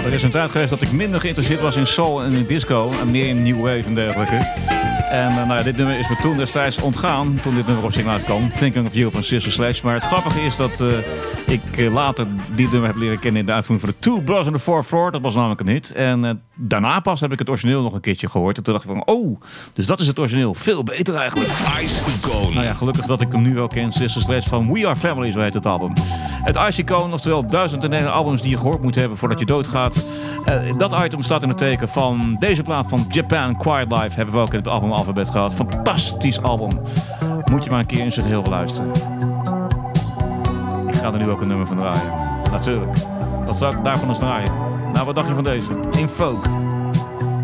Er is een tijd geweest dat ik minder geïnteresseerd was in soul en in disco. En meer in new wave en dergelijke. En dit nummer is me toen destijds ontgaan. Toen dit nummer op Sing kwam. Thinking of You van Sister Sledge. Maar het grappige is dat ik later dit nummer heb leren kennen in de uitvoering van de Two Brothers on the Fourth Floor. Dat was namelijk een hit. En daarna pas heb ik het origineel nog een keertje gehoord. En toen dacht ik van, oh, dus dat is het origineel. Veel beter eigenlijk. Ice Icon. Nou ja, gelukkig dat ik hem nu wel ken. Sister Sledge van We Are Family, zo heet het album. Het Ice Icon, oftewel 1001 albums die je gehoord moet hebben voordat je doodgaat. Dat item staat in het teken van deze plaat van Japan Quiet Life. Hebben we ook in het album Alphabet gehad. Fantastisch album. Moet je maar een keer in zijn heel beluisteren. Ik ga er nu ook een nummer van draaien. Natuurlijk. Wat zou ik daarvan eens draaien? Nou, wat dacht je van deze? In folk.